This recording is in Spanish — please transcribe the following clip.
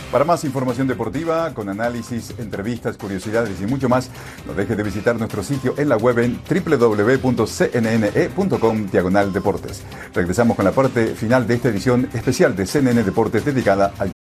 Para más información deportiva, con análisis, entrevistas, curiosidades y mucho más, no deje de visitar nuestro sitio en la web en www.cnne.com/deportes. Regresamos con la parte final de esta edición especial de CNN Deportes dedicada al